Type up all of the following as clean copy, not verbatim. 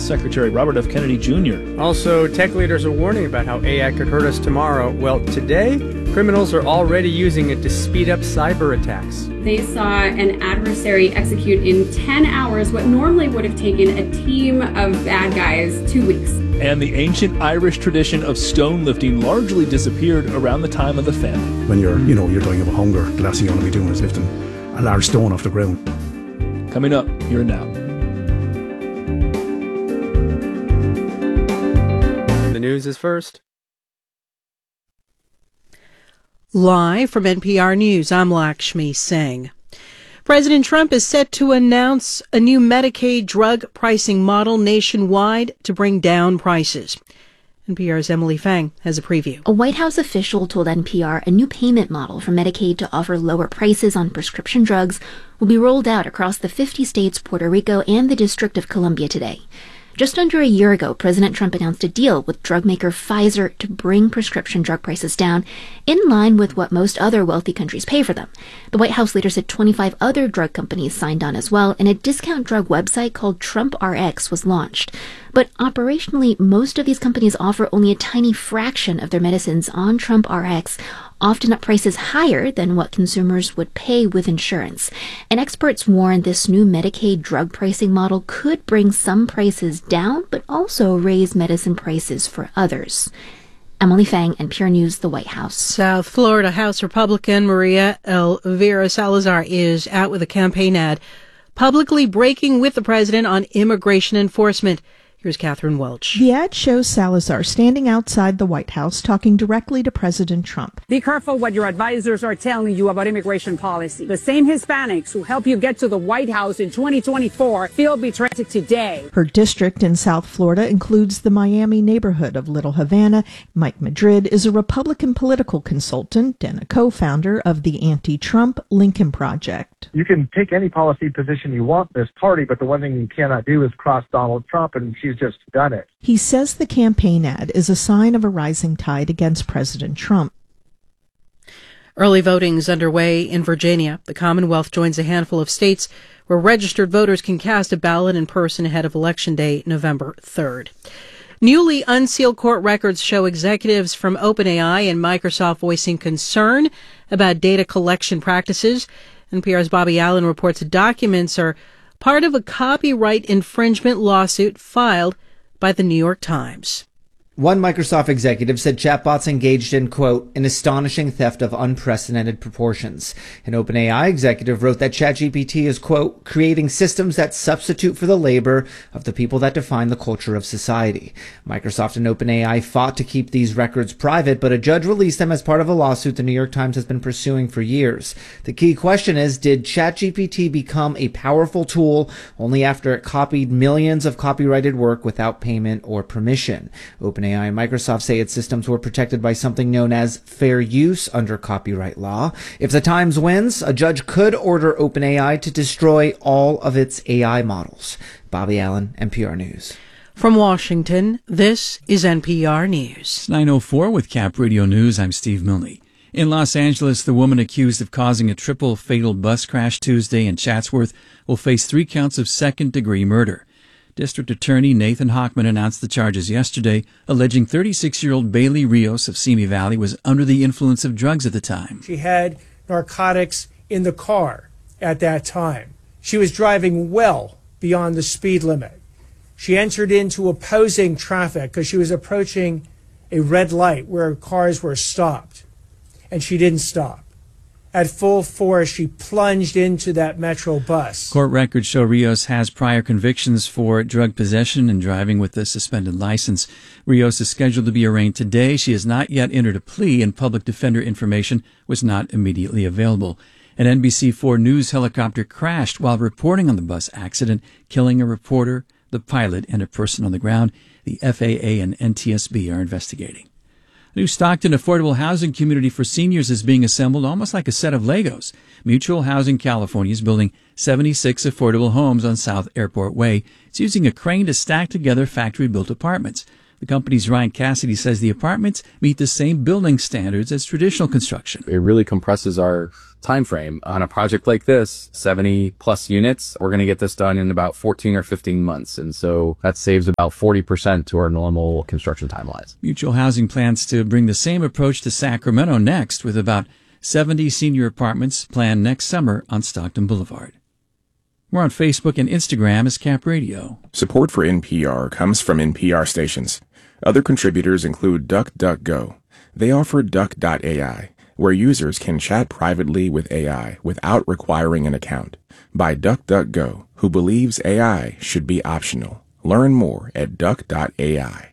Secretary Robert F. Kennedy Jr. Also, tech leaders are warning about how AI could hurt us tomorrow. Well, today, criminals are already using it to speed up cyber attacks. They saw an adversary execute in 10 hours what normally would have taken a team of bad guys 2 weeks. And the ancient Irish tradition of stone lifting largely disappeared around the time of the famine. When you're dying of hunger, the last thing you want to be doing is lifting a large stone off the ground. Coming up here and now. The news is first. Live from NPR News, I'm Lakshmi Singh. President Trump is set to announce a new Medicaid drug pricing model nationwide to bring down prices. NPR's Emily Fang has a preview. A White House official told NPR a new payment model for Medicaid to offer lower prices on prescription drugs will be rolled out across the 50 states, Puerto Rico, and the District of Columbia today. Just under a year ago, President Trump announced a deal with drug maker Pfizer to bring prescription drug prices down in line with what most other wealthy countries pay for them. The White House later said 25 other drug companies signed on as well, and a discount drug website called TrumpRx was launched. But operationally, most of these companies offer only a tiny fraction of their medicines on TrumpRx, often at prices higher than what consumers would pay with insurance. And experts warn this new Medicaid drug pricing model could bring some prices down, but also raise medicine prices for others. Emily Fang, NPR News, the White House. South Florida House Republican Maria Elvira Salazar is out with a campaign ad publicly breaking with the president on immigration enforcement. Here's Catherine Welch. The ad shows Salazar standing outside the White House talking directly to President Trump. Be careful what your advisors are telling you about immigration policy. The same Hispanics who help you get to the White House in 2024 feel betrayed today. Her district in South Florida includes the Miami neighborhood of Little Havana. Mike Madrid is a Republican political consultant and a co-founder of the anti-Trump Lincoln Project. You can take any policy position you want in this party, but the one thing you cannot do is cross Donald Trump, and she's just done it. He says the campaign ad is a sign of a rising tide against President Trump. Early voting is underway in Virginia. The Commonwealth joins a handful of states where registered voters can cast a ballot in person ahead of Election Day, November 3rd. Newly unsealed court records show executives from OpenAI and Microsoft voicing concern about data collection practices. NPR's Bobby Allen reports the documents are part of a copyright infringement lawsuit filed by the New York Times. One Microsoft executive said chatbots engaged in, quote, an astonishing theft of unprecedented proportions. An OpenAI executive wrote that ChatGPT is, quote, creating systems that substitute for the labor of the people that define the culture of society. Microsoft and OpenAI fought to keep these records private, but a judge released them as part of a lawsuit the New York Times has been pursuing for years. The key question is, did ChatGPT become a powerful tool only after it copied millions of copyrighted work without payment or permission? OpenAI and Microsoft say its systems were protected by something known as fair use under copyright law. If the Times wins, a judge could order OpenAI to destroy all of its AI models. Bobby Allen, NPR News. From Washington, this is NPR News. It's 9:04 with Cap Radio News. I'm Steve Milne. In Los Angeles, the woman accused of causing a triple fatal bus crash Tuesday in Chatsworth will face 3 counts of second-degree murder. District Attorney Nathan Hochman announced the charges yesterday, alleging 36-year-old Bailey Rios of Simi Valley was under the influence of drugs at the time. She had narcotics in the car at that time. She was driving well beyond the speed limit. She entered into opposing traffic because she was approaching a red light where cars were stopped, and she didn't stop. At full force, she plunged into that Metro bus. Court records show Rios has prior convictions for drug possession and driving with a suspended license. Rios is scheduled to be arraigned today. She has not yet entered a plea, and public defender information was not immediately available. An NBC4 News helicopter crashed while reporting on the bus accident, killing a reporter, the pilot, and a person on the ground. The FAA and NTSB are investigating. A new Stockton affordable housing community for seniors is being assembled almost like a set of Legos. Mutual Housing California is building 76 affordable homes on South Airport Way. It's using a crane to stack together factory-built apartments. The company's Ryan Cassidy says the apartments meet the same building standards as traditional construction. It really compresses our time frame. On a project like this, 70 plus units, we're going to get this done in about 14 or 15 months. And so that saves about 40% to our normal construction timelines. Mutual Housing plans to bring the same approach to Sacramento next, with about 70 senior apartments planned next summer on Stockton Boulevard. We're on Facebook and Instagram as Cap Radio. Support for NPR comes from NPR stations. Other contributors include DuckDuckGo. They offer Duck.ai, where users can chat privately with AI without requiring an account. By DuckDuckGo, who believes AI should be optional. Learn more at Duck.ai.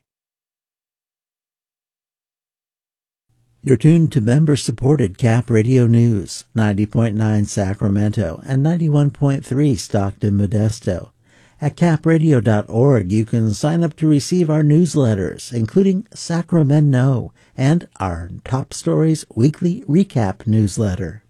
You're tuned to member-supported Cap Radio News, 90.9 Sacramento and 91.3 Stockton Modesto. At capradio.org, you can sign up to receive our newsletters, including Sacramento and our Top Stories Weekly Recap newsletter.